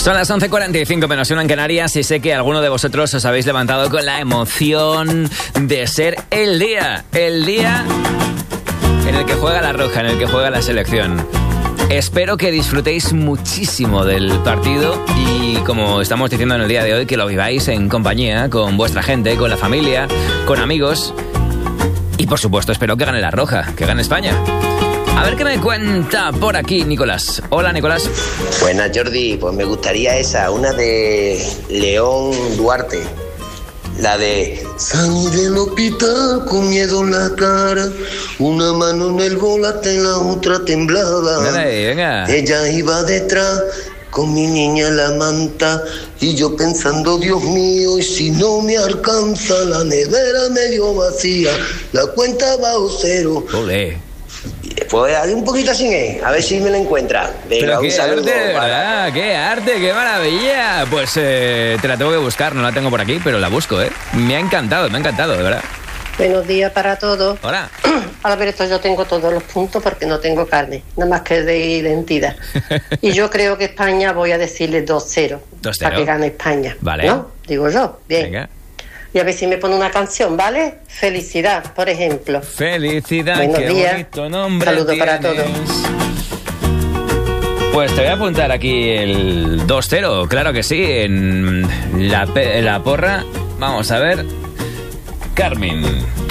Son las 11:45 menos 1 en Canarias y sé que alguno de vosotros os habéis levantado con la emoción de ser el día en el que juega la Roja, en el que juega la selección. Espero que disfrutéis muchísimo del partido y, como estamos diciendo en el día de hoy, que lo viváis en compañía, con vuestra gente, con la familia, con amigos. Y, por supuesto, espero que gane la Roja, que gane España. A ver qué me cuenta por aquí Nicolás. Hola, Nicolás. Buenas, Jordi. Pues me gustaría una de León Duarte. La de sangre en el hospital con miedo en la cara, una mano en el volante, la otra temblaba. Dale, venga. Ella iba detrás con mi niña en la manta y yo pensando, Dios mío, y si no me alcanza, la nevera medio vacía, la cuenta bajo cero. Olé. Pues hay un poquito así, a ver si me lo encuentra. Venga, pero un qué saludo. arte, de verdad, qué arte, qué maravilla. Pues te la tengo que buscar, no la tengo por aquí, pero la busco, ¿eh? Me ha encantado, de verdad. Buenos días para todos. Hola. A ver, esto yo tengo todos los puntos porque no tengo carne, nada más que de identidad. Y yo creo que España, voy a decirle 2-0. 2-0. Para que gane España. Vale. ¿No? Digo yo. Bien. Venga. Y a ver si me pone una canción, ¿vale? Felicidad, por ejemplo. Felicidad, Buenos qué días. bonito nombre. Saludos para tienes. todos. Pues te voy a apuntar aquí el 2-0, claro que sí, en la porra. Vamos a ver. Carmen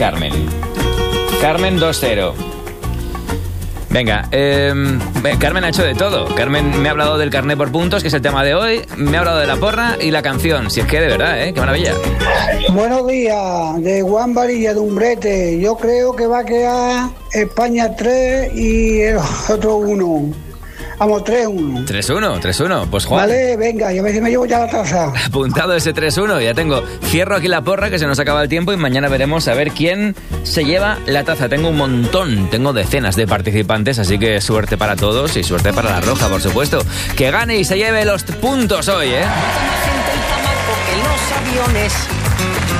2-0. Venga, Carmen ha hecho de todo. Carmen me ha hablado del carné por puntos, que es el tema de hoy. Me ha hablado de la porra y la canción. Si es que de verdad, qué maravilla. Buenos días, de Juan Varilla de Umbrete. Yo creo que va a quedar España 3 y el otro 1. Vamos, 3-1. 3-1. Pues Juan. Vale, venga, y a ver si me llevo ya la taza. Apuntado ese 3-1, ya tengo. Cierro aquí la porra, que se nos acaba el tiempo, y mañana veremos a ver quién se lleva la taza. Tengo un montón, tengo decenas de participantes, así que suerte para todos y suerte para la Roja, por supuesto. Que gane y se lleve los puntos hoy, Los aviones